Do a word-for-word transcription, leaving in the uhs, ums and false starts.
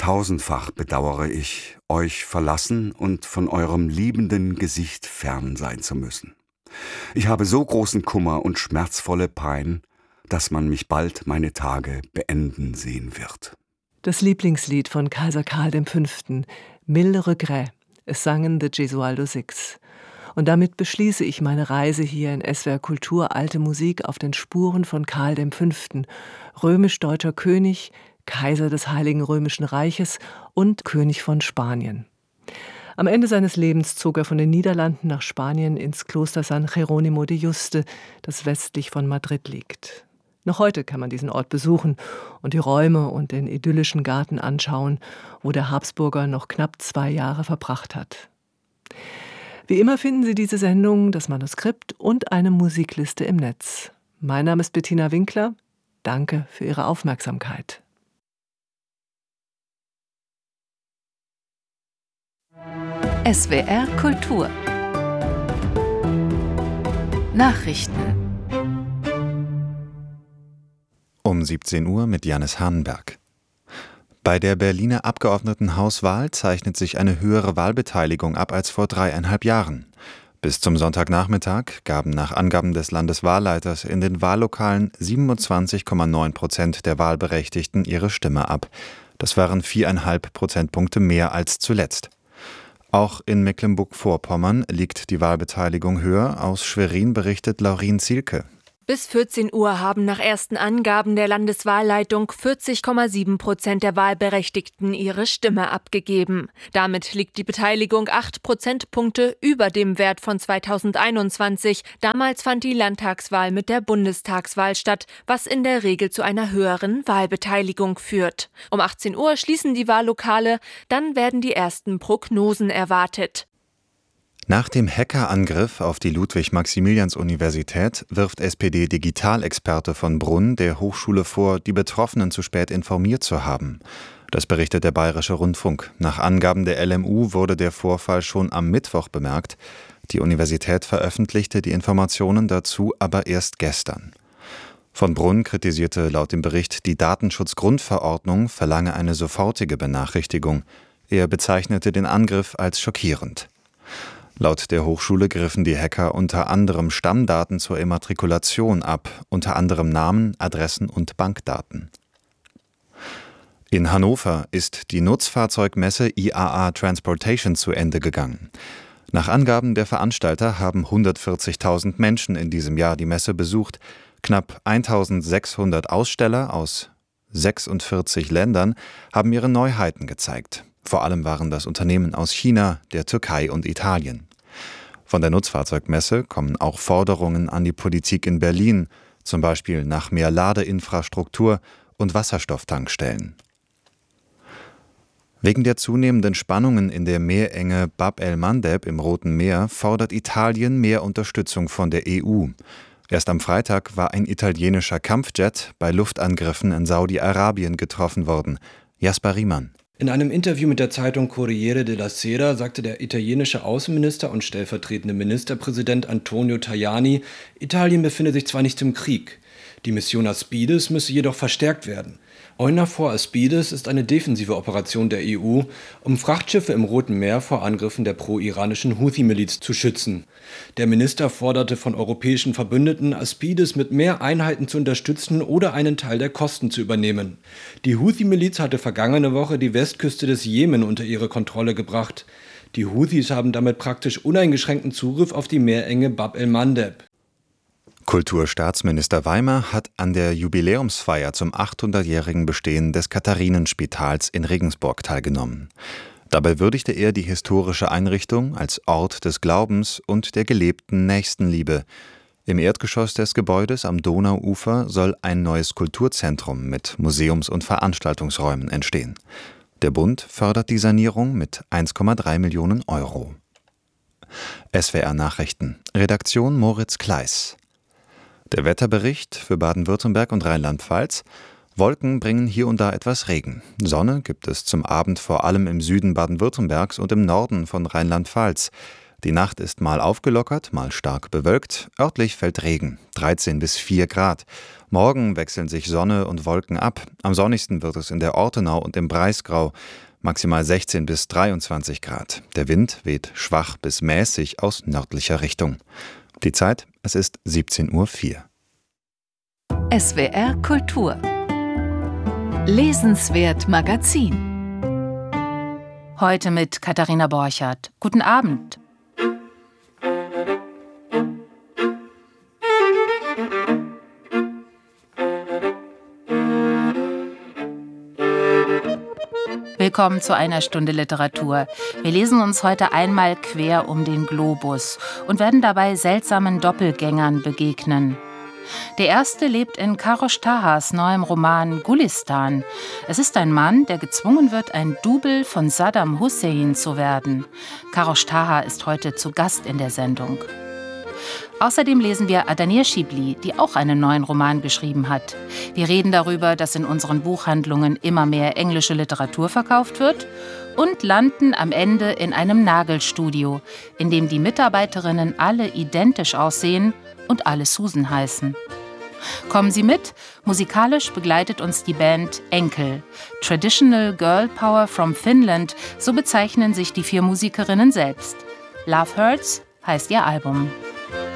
Tausendfach bedauere ich, euch verlassen und von eurem liebenden Gesicht fern sein zu müssen. Ich habe so großen Kummer und schmerzvolle Pein, dass man mich bald meine Tage beenden sehen wird. Das Lieblingslied von Kaiser Karl der Fünfte, Mille Regrets, es sangen The Gesualdo Six. Und damit beschließe ich meine Reise hier in S W R Kultur Alte Musik auf den Spuren von Karl der Fünfte, römisch-deutscher König, Kaiser des Heiligen Römischen Reiches und König von Spanien. Am Ende seines Lebens zog er von den Niederlanden nach Spanien ins Kloster San Jerónimo de Yuste, das westlich von Madrid liegt. Noch heute kann man diesen Ort besuchen und die Räume und den idyllischen Garten anschauen, wo der Habsburger noch knapp zwei Jahre verbracht hat. Wie immer finden Sie diese Sendung, das Manuskript und eine Musikliste im Netz. Mein Name ist Bettina Winkler. Danke für Ihre Aufmerksamkeit. S W R Kultur Nachrichten um siebzehn Uhr mit Janis Hahnenberg. Bei der Berliner Abgeordnetenhauswahl zeichnet sich eine höhere Wahlbeteiligung ab als vor dreieinhalb Jahren. Bis zum Sonntagnachmittag gaben nach Angaben des Landeswahlleiters in den Wahllokalen siebenundzwanzig Komma neun Prozent der Wahlberechtigten ihre Stimme ab. Das waren viereinhalb Prozentpunkte mehr als zuletzt. Auch in Mecklenburg-Vorpommern liegt die Wahlbeteiligung höher. Aus Schwerin berichtet Laurin Zielke. Bis vierzehn Uhr haben nach ersten Angaben der Landeswahlleitung vierzig Komma sieben Prozent der Wahlberechtigten ihre Stimme abgegeben. Damit liegt die Beteiligung acht Prozentpunkte über dem Wert von zweitausendeinundzwanzig. Damals fand die Landtagswahl mit der Bundestagswahl statt, was in der Regel zu einer höheren Wahlbeteiligung führt. Um achtzehn Uhr schließen die Wahllokale, dann werden die ersten Prognosen erwartet. Nach dem Hackerangriff auf die Ludwig-Maximilians-Universität wirft S P D-Digitalexperte von Brunn der Hochschule vor, die Betroffenen zu spät informiert zu haben. Das berichtet der Bayerische Rundfunk. Nach Angaben der L M U wurde der Vorfall schon am Mittwoch bemerkt. Die Universität veröffentlichte die Informationen dazu aber erst gestern. Von Brunn kritisierte laut dem Bericht, die Datenschutzgrundverordnung verlange eine sofortige Benachrichtigung. Er bezeichnete den Angriff als schockierend. Laut der Hochschule griffen die Hacker unter anderem Stammdaten zur Immatrikulation ab, unter anderem Namen, Adressen und Bankdaten. In Hannover ist die Nutzfahrzeugmesse I A A Transportation zu Ende gegangen. Nach Angaben der Veranstalter haben hundertvierzigtausend Menschen in diesem Jahr die Messe besucht. Knapp eintausendsechshundert Aussteller aus sechsundvierzig Ländern haben ihre Neuheiten gezeigt. Vor allem waren das Unternehmen aus China, der Türkei und Italien. Von der Nutzfahrzeugmesse kommen auch Forderungen an die Politik in Berlin, zum Beispiel nach mehr Ladeinfrastruktur und Wasserstofftankstellen. Wegen der zunehmenden Spannungen in der Meerenge Bab el-Mandeb im Roten Meer fordert Italien mehr Unterstützung von der E U. Erst am Freitag war ein italienischer Kampfjet bei Luftangriffen in Saudi-Arabien getroffen worden. Jasper Riemann. In einem Interview mit der Zeitung Corriere della Sera sagte der italienische Außenminister und stellvertretende Ministerpräsident Antonio Tajani, Italien befinde sich zwar nicht im Krieg, die Mission Aspides müsse jedoch verstärkt werden. EUNAVFOR Aspides ist eine defensive Operation der E U, um Frachtschiffe im Roten Meer vor Angriffen der pro-iranischen Houthi-Miliz zu schützen. Der Minister forderte von europäischen Verbündeten, Aspides mit mehr Einheiten zu unterstützen oder einen Teil der Kosten zu übernehmen. Die Houthi-Miliz hatte vergangene Woche die Westküste des Jemen unter ihre Kontrolle gebracht. Die Houthis haben damit praktisch uneingeschränkten Zugriff auf die Meerenge Bab el-Mandeb. Kulturstaatsminister Weimer hat an der Jubiläumsfeier zum achthundertjährigen Bestehen des Katharinenspitals in Regensburg teilgenommen. Dabei würdigte er die historische Einrichtung als Ort des Glaubens und der gelebten Nächstenliebe. Im Erdgeschoss des Gebäudes am Donauufer soll ein neues Kulturzentrum mit Museums- und Veranstaltungsräumen entstehen. Der Bund fördert die Sanierung mit eins Komma drei Millionen Euro. S W R Nachrichten. Redaktion Moritz Kleiss. Der Wetterbericht für Baden-Württemberg und Rheinland-Pfalz. Wolken bringen hier und da etwas Regen. Sonne gibt es zum Abend vor allem im Süden Baden-Württembergs und im Norden von Rheinland-Pfalz. Die Nacht ist mal aufgelockert, mal stark bewölkt. Örtlich fällt Regen, dreizehn bis vier Grad. Morgen wechseln sich Sonne und Wolken ab. Am sonnigsten wird es in der Ortenau und im Breisgau. Maximal sechzehn bis dreiundzwanzig Grad. Der Wind weht schwach bis mäßig aus nördlicher Richtung. Die Zeit, es ist siebzehn Uhr vier. S W R Kultur. Lesenswert Magazin. Heute mit Katharina Borchardt. Guten Abend. Willkommen zu einer Stunde Literatur. Wir lesen uns heute einmal quer um den Globus und werden dabei seltsamen Doppelgängern begegnen. Der erste lebt in Karosh Tahas neuem Roman Gulistan. Es ist ein Mann, der gezwungen wird, ein Double von Saddam Hussein zu werden. Karosh Taha ist heute zu Gast in der Sendung. Außerdem lesen wir Adanir Shibli, die auch einen neuen Roman geschrieben hat. Wir reden darüber, dass in unseren Buchhandlungen immer mehr englische Literatur verkauft wird und landen am Ende in einem Nagelstudio, in dem die Mitarbeiterinnen alle identisch aussehen und alle Susan heißen. Kommen Sie mit, musikalisch begleitet uns die Band Enkel. Traditional Girl Power from Finland, so bezeichnen sich die vier Musikerinnen selbst. Love Hurts heißt ihr Album.